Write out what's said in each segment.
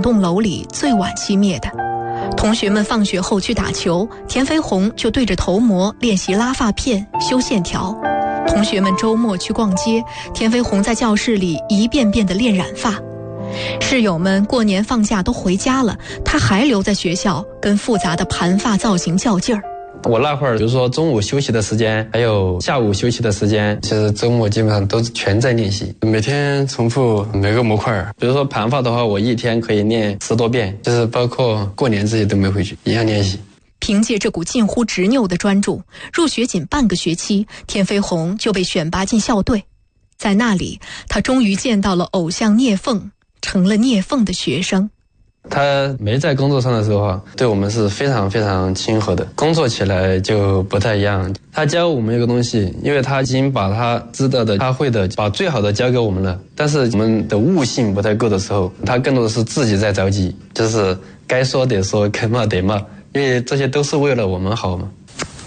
栋楼里最晚熄灭的。同学们放学后去打球，田飞鸿就对着头模练习拉发片、修线条。同学们周末去逛街，田飞鸿在教室里一遍遍地练染发。室友们过年放假都回家了，他还留在学校跟复杂的盘发造型较劲儿。 我那会儿，比如说中午休息的时间，还有下午休息的时间，其实周末基本上都是全在练习，每天重复每个模块。比如说盘发的话，我一天可以练10多遍，就是包括过年这些都没回去，一样练习。 凭借这股近乎执拗的专注，入学仅半个学期，田飞鸿就被选拔进校队。在那里，他终于见到了偶像聂凤，成了聂凤的学生。 他没在工作上的时候啊，对我们是非常非常亲和的，工作起来就不太一样。他教我们一个东西，因为他已经把他知道的、他会的，把最好的教给我们了。但是我们的悟性不太够的时候，他更多的是自己在着急，就是该说得说，该骂得骂，因为这些都是为了我们好嘛。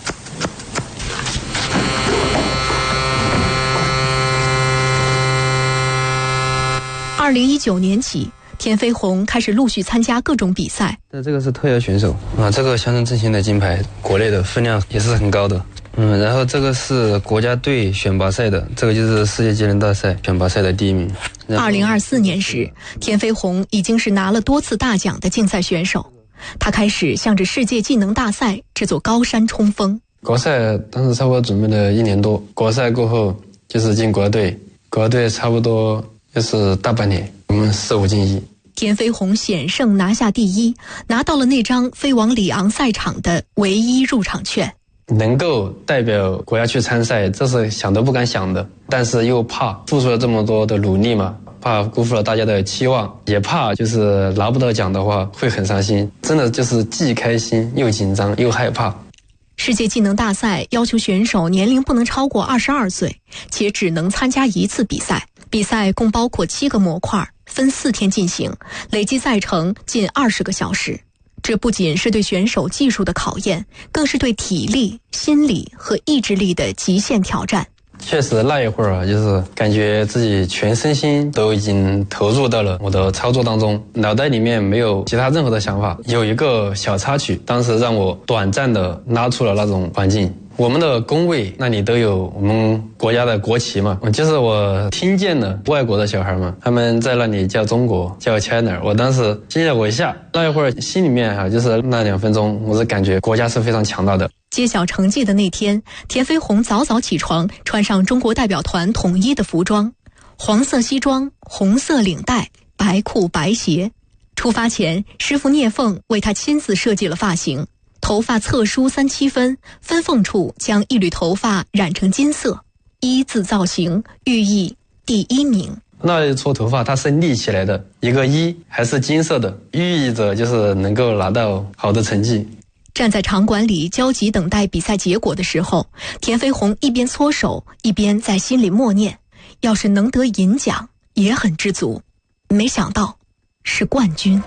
2019年起，田飞鸿开始陆续参加各种比赛。 这个是特邀选手啊，这个象征振兴的金牌，国内的分量也是很高的。然后这个是国家队选拔赛的，这个就是世界技能大赛选拔赛的第1名。 2024年时，田飞鸿已经是拿了多次大奖的竞赛选手，他开始向着世界技能大赛这座高山冲锋。 国赛当时差不多准备了1年多，国赛过后就是进国队，国队差不多就是大半年，我们4、5进1。 田飞鸿险胜拿下第1，拿到了那张飞往里昂赛场的唯一入场券。 能够代表国家去参赛，这是想都不敢想的，但是又怕付出了这么多的努力嘛，怕辜负了大家的期望，也怕就是拿不到奖的话会很伤心，真的就是既开心又紧张又害怕。 世界技能大赛要求选手年龄不能超过22岁，且只能参加1次比赛。比赛共包括7个模块，分4天进行，累计赛程近20个小时。这不仅是对选手技术的考验，更是对体力、心理和意志力的极限挑战。 确实那一会儿啊，就是感觉自己全身心都已经投入到了我的操作当中，脑袋里面没有其他任何的想法。有一个小插曲，当时让我短暂的拉出了那种环境。我们的工位那里都有我们国家的国旗嘛，就是我听见了外国的小孩嘛，他们在那里叫中国，叫 China， 我当时惊了我一下，那一会儿心里面啊，就是那2分钟，我是感觉国家是非常强大的。 揭晓成绩的那天，田飞鸿早早起床，穿上中国代表团统一的服装，黄色西装、红色领带、白裤白鞋。出发前，师傅聂凤为他亲自设计了发型，头发侧梳3-7分，分缝处将一缕头发染成金色，一字造型，寓意第1名。 那一撮头发它是立起来的，一个1还是金色的，寓意着就是能够拿到好的成绩。 站在场馆里焦急等待比赛结果的时候，田飞鸿一边搓手，一边在心里默念，要是能得银奖也很知足。没想到是冠军。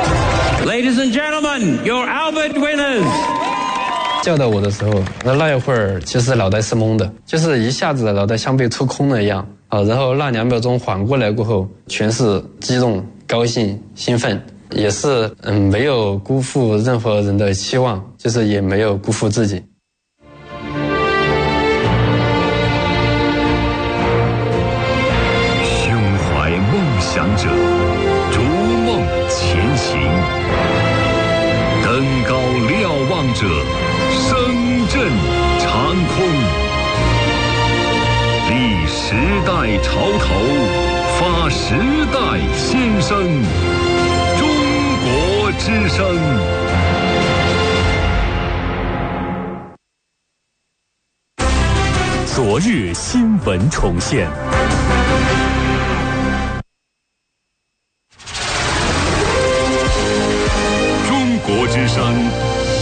Ladies and gentlemen, your Albert winners。 叫到我的时候，那一会儿其实脑袋是懵的，就是一下子脑袋像被抽空了一样啊。然后那2秒钟缓过来过后，全是激动、高兴、兴奋，也是没有辜负任何人的期望，就是也没有辜负自己。 胸怀梦想者，逐梦前行；登高瞭望者，声震长空。立时代潮头，发时代先声。中国之声。昨日新闻重现。